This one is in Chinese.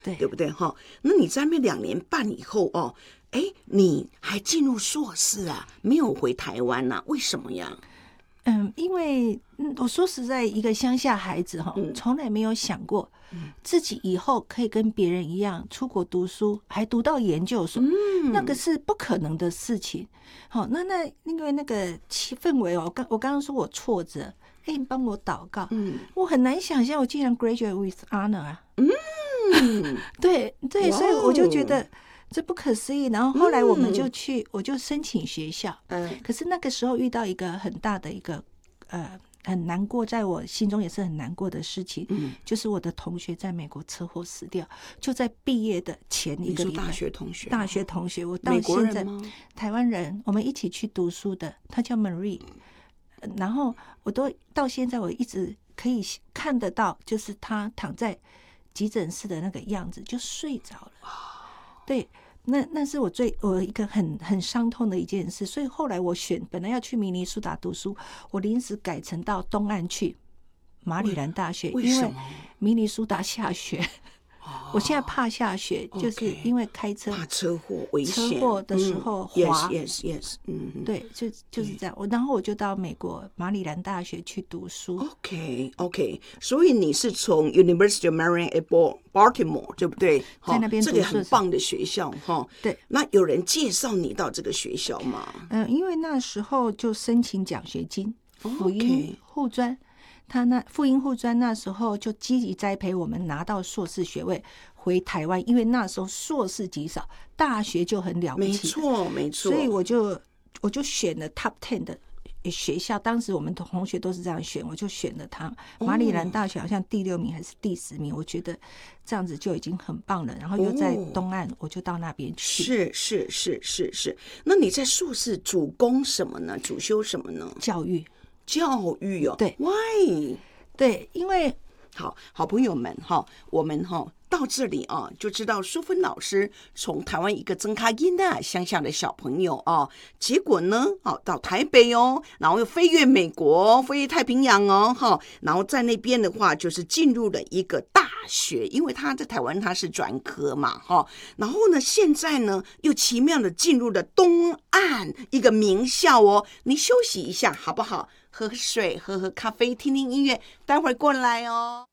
对不对哈？那你在那边2年半以后哦，哎，你还进入硕士啊，没有回台湾啊？为什么呀？ 因为我说实在，一个乡下孩子哈，从来没有想过自己以后可以跟别人一样出国读书，还读到研究所，那个是不可能的事情。好，因为那个氛围哦，我刚刚说我挫折，你帮我祷告，我很难想象我竟然 graduate with honor 啊，对，所以我就觉得这不可思议。然后后来我们就我就申请学校，可是那个时候遇到一个很大的一个很难过，在我心中也是很难过的事情，就是我的同学在美国车祸死掉，就在毕业的前一个礼拜。 大学同学， 我到现在台湾人，我们一起去读书的，他叫 Marie，然后我都到现在我一直可以看得到，就是他躺在急诊室的那个样子，就睡着了。对，那是我一个很伤痛的一件事。所以后来我本来要去明尼苏达读书，我临时改成到东岸去马里兰大学，因为明尼苏达下雪。我现在怕下雪，就是因为开车怕车祸危险， 车祸的时候滑。 yes， 对，就是这样。然后我就到美国马里兰大学去读书。 OK， 所以你是从 University of Maryland at Baltimore 对不对？ 在那边读书， 这个很棒的学校哈。 对， 那有人介绍你到这个学校吗？ 因为那时候就申请奖学金，辅英护专。复英护专那时候就积极栽培我们拿到硕士学位回台湾，因为那时候硕士极少，大学就很了不起。 没错。 所以我就选了 Top 10的学校，当时我们同学都是这样选，我就选了它。马里兰大学好像第6名还是第10名，我觉得这样子就已经很棒了。然后又在东岸，我就到那边去。 是。那你在硕士主攻什么呢？主修什么呢？ 教育哦。对 ，Why？ 对，因为好朋友们哈，我们到这里啊，就知道淑芬老师从台湾一个曾卡因的乡下的小朋友啊，结果呢到台北哦，然后又飞越美国，飞越太平洋哦，然后在那边的话就是进入了一个大学，因为他在台湾他是专科嘛然后呢现在呢又奇妙的进入了东岸一个名校哦。你休息一下好不好？喝水，喝咖啡，听听音乐，待会儿过来哦。